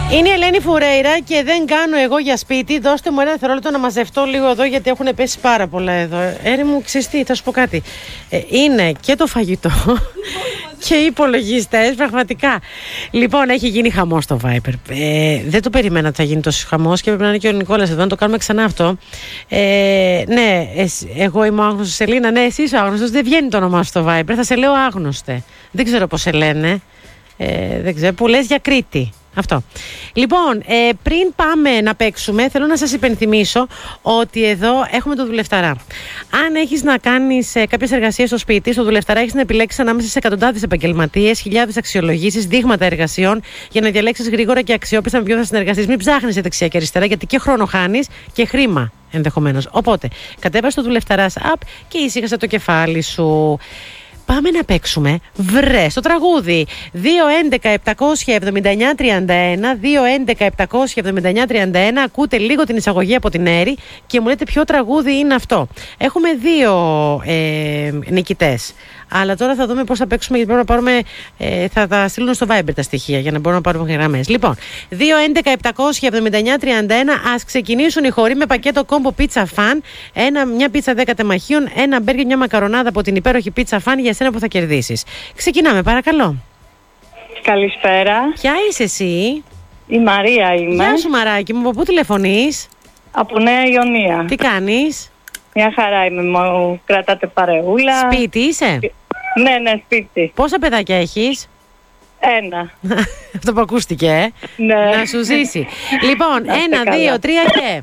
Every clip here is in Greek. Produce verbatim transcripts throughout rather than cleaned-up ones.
Είναι η Ελένη Φουρέιρα και δεν κάνω εγώ για σπίτι. Δώστε μου ένα δευτερόλεπτο να μαζευτώ λίγο εδώ, γιατί έχουν πέσει πάρα πολλά εδώ. Έρη μου, ξέρεις τι, θα σου πω κάτι. Ε, είναι και το φαγητό και οι υπολογιστές, πραγματικά. Λοιπόν, έχει γίνει χαμός στο Viber. Ε, δεν το περιμένα ότι θα γίνει τόσο χαμός και πρέπει να είναι και ο Νικόλας εδώ, να το κάνουμε ξανά αυτό. Ε, ναι, εσύ, εγώ είμαι ο άγνωστος, Σελίνα. Ναι, εσύ είσαι ο άγνωστος. Δεν βγαίνει το όνομά σου στο Viber. Θα σε λέω άγνωστε. Δεν ξέρω πώς σε λένε. Ε, δεν ξέρω, που λες για Κρήτη. Αυτό. Λοιπόν, ε, πριν πάμε να παίξουμε, θέλω να σας υπενθυμίσω ότι εδώ έχουμε το δουλευταρά. Αν έχεις να κάνεις ε, κάποιες εργασίες στο σπίτι, στο δουλευταρά έχεις να επιλέξεις ανάμεσα σε εκατοντάδες επαγγελματίες, χιλιάδες αξιολογήσεις, δείγματα εργασιών για να διαλέξεις γρήγορα και αξιόπιστα με ποιον θα συνεργαστείς. Μην ψάχνεις σε δεξιά και αριστερά, γιατί και χρόνο χάνεις και χρήμα ενδεχομένως. Οπότε, κατέβασε το δουλευταράς app και ήσυχασε το κεφάλι σου. Πάμε να παίξουμε. Βρε το τραγούδι. δύο έντεκα επτακόσια εβδομήντα εννιά τριάντα ένα, δύο έντεκα επτακόσια εβδομήντα εννιά τριάντα ένα. Ακούτε λίγο την εισαγωγή από την Έρη και μου λέτε ποιο τραγούδι είναι αυτό. Έχουμε δύο ε, νικητές. Αλλά τώρα θα δούμε πώς θα παίξουμε, γιατί πρέπει να πάρουμε. Ε, θα τα στείλουν στο Viber τα στοιχεία για να μπορούμε να πάρουμε γραμμές. Λοιπόν, δύο έντεκα επτακόσια εβδομήντα εννιά τριάντα ένα. Ας ξεκινήσουν οι χωροί με πακέτο κόμπο πίτσα φαν. Ένα, μια πίτσα δέκα τεμαχίων, ένα μπέργκερ, μια μακαρονάδα από την υπέροχη πίτσα φαν για εσένα που θα κερδίσεις. Ξεκινάμε, παρακαλώ. Καλησπέρα. Ποια είσαι εσύ? Η Μαρία είμαι. Γεια σου, Μαράκι μου. Από πού τηλεφωνείς? Από Νέα Ιωνία. Τι κάνεις? Μια χαρά είμαι. Μου κρατάτε παρεούλα. Σπίτι είσαι? Ναι, ναι, σπίτι. Πόσα παιδάκια έχεις? Ένα. Αυτό που ακούστηκε, ε? Ναι. Να σου ζήσει. Λοιπόν, ένα, δύο, τρία και...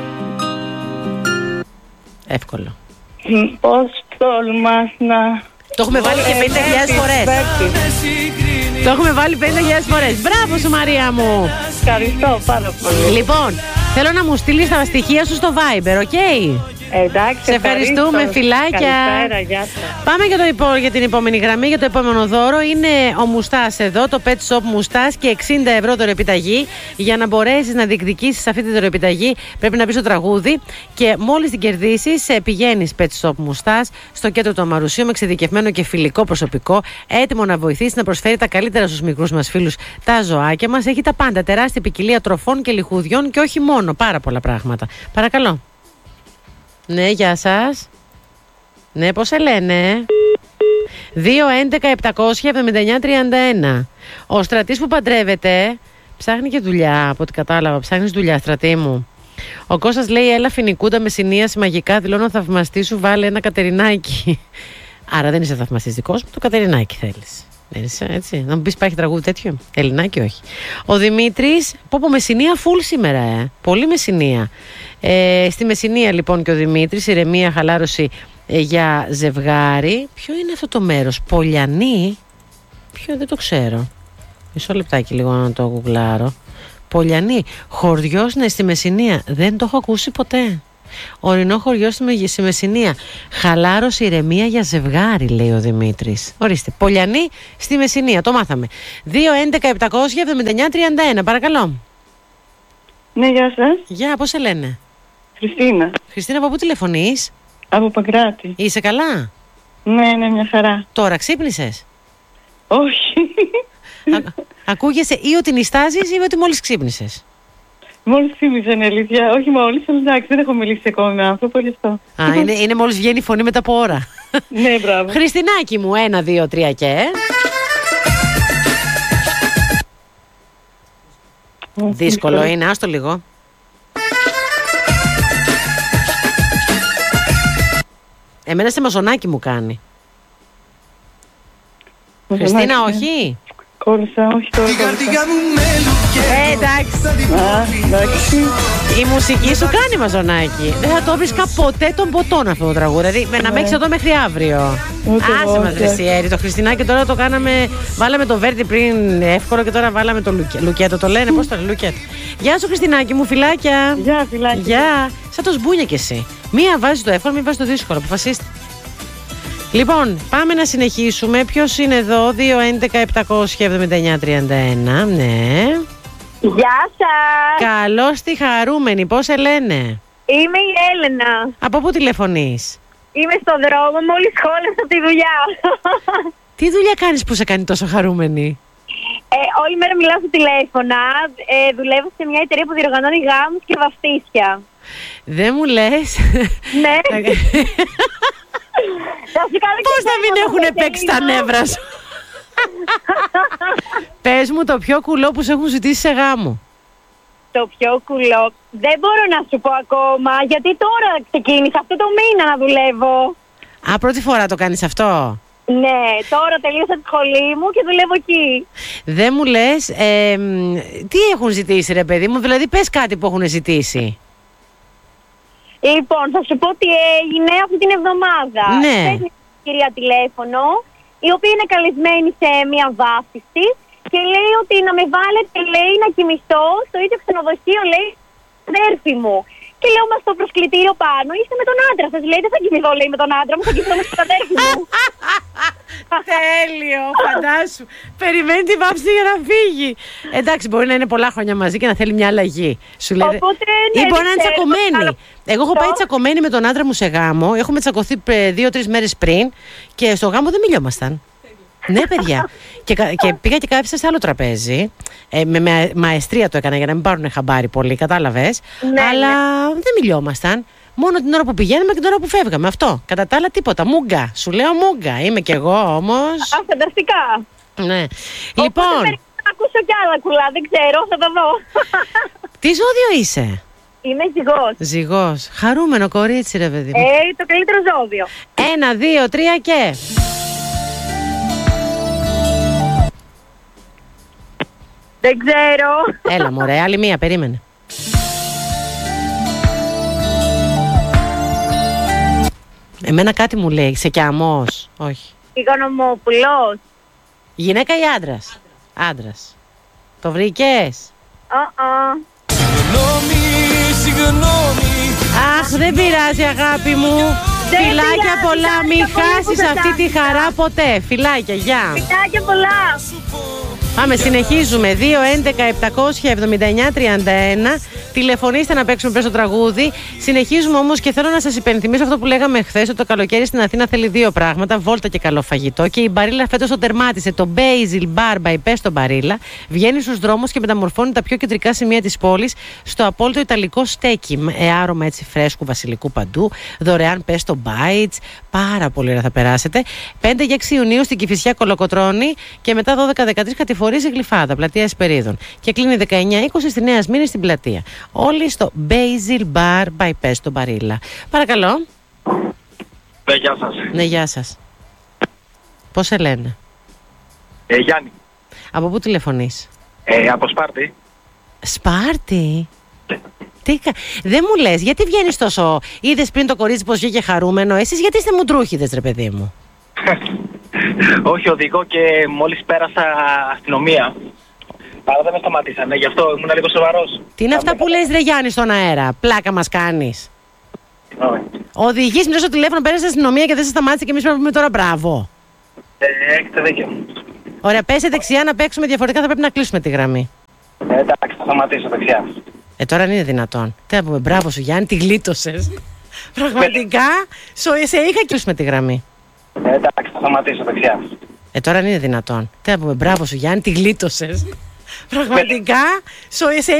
Εύκολο. Πώς τολμάς να... Το έχουμε βάλει και πενήντα χιλιάδες φορές. Το έχουμε βάλει πενήντα χιλιάδες φορές. Μπράβο σου, Μαρία μου. Ευχαριστώ πάρα πολύ. Λοιπόν, θέλω να μου στείλεις τα στοιχεία σου στο Viber, οκ? Okay? Εντάξει, σε ευχαριστούμε, φιλάκια. Καλησπέρα, γεια σας. Πάμε για, το υπό, για την επόμενη γραμμή, για το επόμενο δώρο. Είναι ο Μουστάς εδώ, το Pet Shop Μουστάς και εξήντα ευρώ δωρεοεπιταγή. Για να μπορέσεις να διεκδικήσεις αυτή τη δωρεοεπιταγή, πρέπει να πεις το τραγούδι και μόλις την κερδίσεις, πηγαίνεις Pet Shop Μουστάς στο κέντρο του Αμαρουσίου με εξειδικευμένο και φιλικό προσωπικό, έτοιμο να βοηθήσει να προσφέρει τα καλύτερα στους μικρούς μας φίλους, τα ζωάκια μας. Έχει τα πάντα, τεράστια ποικιλία τροφών και λιχουδιών και όχι μόνο, πάρα πολλά πράγματα. Παρακαλώ. Ναι, γεια σας. Ναι, πώς σε λένε? δύο έντεκα επτακόσια εβδομήντα εννιά τριάντα ένα. Ο Στρατής που παντρεύεται ψάχνει και δουλειά, από ό,τι κατάλαβα. Ψάχνεις δουλειά, Στρατή μου. Ο Κώστας λέει, έλα φοινικούντα με συνίαση μαγικά, δηλώνω θαυμαστή σου, βάλε ένα Κατερινάκι. Άρα δεν είσαι θαυμαστής δικός μου, το Κατερινάκι θέλεις. Δεν είσαι, έτσι. Να μου πεις, υπάρχει τραγούδι τέτοιο? Ελληνάκι, όχι. Ο Δημήτρης, πω πω Μεσσηνία φουλ σήμερα, ε. Πολύ Μεσσηνία. Ε, στη Μεσσηνία λοιπόν και ο Δημήτρης, ηρεμία, χαλάρωση ε, για ζευγάρι. Ποιο είναι αυτό το μέρος? Πολιανή? Ποιο, δεν το ξέρω. Μισό λεπτάκι λίγο να το γουγκλάρω. Πολιανή. Χωριός, ναι, στη Μεσσηνία. Δεν το έχω ακούσει ποτέ. Ορεινό χωριό στη Μεσσηνία. Χαλάρωση, ηρεμία για ζευγάρι, λέει ο Δημήτρης. Ορίστε. Πολιανή στη Μεσσηνία. Το μάθαμε. δύο έντεκα επτακόσια εβδομήντα εννιά τριάντα ένα. Παρακαλώ. Ναι, γεια σας. Γεια, πώς σε λένε? Χριστίνα. Χριστίνα, από πού τηλεφωνείς? Από Παγκράτη. Είσαι καλά? Ναι, ναι, μια χαρά. Τώρα ξύπνησες? Όχι. Α, ακούγεσαι ή ότι νηστάζεις ή ότι μόλις ξύπνησες? Μόλις ξύπνησα, είναι αλήθεια. Όχι μόλις, αλλά εντάξει, δεν έχω μιλήσει ακόμα με άνθρωπο, γι' αυτό. Α, είναι, είναι μόλις βγαίνει η φωνή μετά από ώρα. Ναι, μπράβο. Χριστινάκι μου, ένα, δύο, τρία και... Δύσκολο είναι, άστο λίγο. Εμένα σε μαζονάκι μου κάνει. Μαζονάκι, Χριστίνα, ναι. Όχι. Κόλλησα, όχι τώρα. Ε, εντάξει. Α, εντάξει. Η μουσική σου κάνει μαζονάκι. Δεν θα το βρίσκα ποτέ τον ποτόν αυτό το τραγούδι. Δηλαδή, με να με έχεις εδώ μέχρι αύριο. Άσε μας ρε Σιέρι. Το Χριστινάκι τώρα το κάναμε. Βάλαμε το Βέρτι πριν εύκολο και τώρα βάλαμε το Λουκέ. Λουκέτο το λένε, πώς το λένε, Λουκέτο. Γεια σου Χριστινάκι μου, φιλάκια. Γεια, φιλάκια. Γεια. Σαν το σμπούνια κι εσύ. Μία βάζει το εύκολο, μία βάζει το δύσκολο. Αποφασίστε. Λοιπόν, πάμε να συνεχίσουμε. Ποιος είναι εδώ? δύο έντεκα επτακόσια εβδομήντα εννιά τριάντα ένα. Ναι. Γεια σας. Καλώς τη χαρούμενη. Πώς σε λένε? Είμαι η Έλενα. Από πού τηλεφωνείς? Είμαι στο δρόμο, μόλις χώλασα τη δουλειά. Τι δουλειά κάνεις που σε κάνει τόσο χαρούμενη? Ε, όλη μέρα μιλάω στο τηλέφωνα. Ε, δουλεύω σε μια εταιρεία που διοργανώνει γάμους και βαφτίσια. Δεν μου λες. Ναι. Πώς να μην έχουν παίξει τα νεύρα σου. Πες μου το πιο κουλό που σε έχουν ζητήσει σε γάμο. Το πιο κουλό. Δεν μπορώ να σου πω ακόμα, γιατί τώρα ξεκίνησα αυτό το μήνα να δουλεύω. Α, πρώτη φορά το κάνεις αυτό. Ναι, τώρα τελείωσα τη σχολή μου και δουλεύω εκεί. Δεν μου λες, ε, τι έχουν ζητήσει ρε παιδί μου, δηλαδή πες κάτι που έχουν ζητήσει. Λοιπόν, θα σου πω τι έγινε αυτή την εβδομάδα. Ναι. Παίρνει η κυρία τηλέφωνο, η οποία είναι καλεσμένη σε μια βάφτιση και λέει ότι να με βάλετε, λέει, να κοιμηθώ στο ίδιο ξενοδοχείο, λέει, αδέρφη μου. Και λέω, μα στο προσκλητήριο πάνω είστε με τον άντρα σας. Λέει, δεν θα κοιμηθώ, λέει, με τον άντρα μου, θα κοιμηθώ με την αδέρφη μου. Τέλειο, φαντάσου. Περιμένει τη βάφτιση για να φύγει. Εντάξει, μπορεί να είναι πολλά χρόνια μαζί και να θέλει μια αλλαγή. Σου λέει. Οπότε, ναι, ή μπορεί να είναι ξέρω, τσακωμένη. αλλά... Εγώ έχω πάει τσακωμένη με τον άντρα μου σε γάμο. Έχουμε τσακωθεί δύο-τρει μέρες πριν και στο γάμο δεν μιλιόμασταν. Ναι, παιδιά. και, και πήγα και κάθισα σε άλλο τραπέζι. Ε, με, με μαεστρία το έκανα για να μην πάρουν χαμπάρι πολύ, κατάλαβες. Ναι, αλλά ναι. Δεν μιλιόμασταν. Μόνο την ώρα που πηγαίναμε και την ώρα που φεύγαμε. Αυτό. Κατά τα άλλα, τίποτα. Μούγκα. Σου λέω μούγκα. Είμαι κι εγώ όμως. Α, φανταστικά. Ναι. Οπότε, λοιπόν. Θα ακούσω κι άλλα κουλά. Δεν ξέρω, θα τα δω. Τι ζώδιο είσαι? Είμαι ζυγός. Ζυγός. Χαρούμενο κορίτσι, ρε παιδί μου. Ε, το καλύτερο ζώδιο. Ένα, δύο, τρία και. Δεν ξέρω. Έλα μωρέ, άλλη μία, περίμενε. Εμένα κάτι μου λέει, Ξεκιαμός. Όχι. Οικονομόπουλος. Γυναίκα ή άντρας? Άντρας. Το βρήκες? Uh-uh. Αχ, δεν πειράζει αγάπη μου. Δεν Φιλάκια πειράζει, πολλά, μην χάσεις αυτή τη χαρά σας. ποτέ. Φιλάκια, γεια. Φιλάκια πολλά. Πάμε, συνεχίζουμε. δύο έντεκα επτακόσια εβδομήντα εννιά τριάντα ένα. Τηλεφωνήστε να παίξουμε πες το τραγούδι. Συνεχίζουμε όμως και θέλω να σας υπενθυμίσω αυτό που λέγαμε χθες, ότι το καλοκαίρι στην Αθήνα θέλει δύο πράγματα: βόλτα και καλό φαγητό. Και η Μπαρίλα φέτος το τερμάτισε. Το Basil Bar by Pesto Barilla βγαίνει στους δρόμους και μεταμορφώνει τα πιο κεντρικά σημεία της πόλης στο απόλυτο ιταλικό στέκι. Με άρωμα έτσι φρέσκου βασιλικού παντού. Δωρεάν Pesto Bites. Πάρα πολύ ωραία θα περάσετε. πέντε και έξι Ιουνίου στην Κηφισιά Κολοκοτρώνη και μετά δώδεκα δεκατρείς Κατηφορής η Γλυφάδα, πλατεία Εσπερίδων. Και κλείνει δεκαεννιά είκοσι στη Νέα Σμύρνη στην πλατεία. Όλοι στο Basil Bar by Pesto Barilla. Παρακαλώ. Ναι, γεια σας. Ναι, γεια σας. Πώς σε λένε? Ε, Γιάννη. Από πού τηλεφωνείς? Ε, από Σπάρτη. Σπάρτη. Τι κα... Δεν μου λες, γιατί βγαίνεις τόσο... Είδες πριν το κορίτσι πως βγήκε χαρούμενο? Εσείς γιατί είστε μουντρούχιδες ρε παιδί μου? Όχι, οδηγώ και μόλις πέρασα αστυνομία. Αλλά δεν με σταματήσανε, γι' αυτό ήμουν λίγο σοβαρός. Τι είναι αυτά που λες ρε Γιάννη στον αέρα? Πλάκα μας κάνεις. Όχι. Οδηγείς, μιλάς στο τηλέφωνο, πέρασε στην αστυνομία και δεν σε σταμάτησε και εμείς πρέπει να πούμε τώρα μπράβο. Ε, έχετε δίκιο. Ωραία, πέσε δεξιά να παίξουμε, διαφορετικά θα πρέπει να κλείσουμε τη γραμμή. Ε, εντάξει, θα σταματήσω δεξιά. Ε, τώρα είναι δυνατόν. Τι να πούμε, μπράβο σου Γιάννη, τη γλίτωσες. Πραγματικά, σε είχα κλείσουμε τη γραμμή. Ε, εντάξει, θα σταματήσω δεξιά. Ε, τώρα είναι δυνατόν. Τι να πούμε, μπράβο σου Γιάννη, τη γλίτωσες. Πραγματικά, σε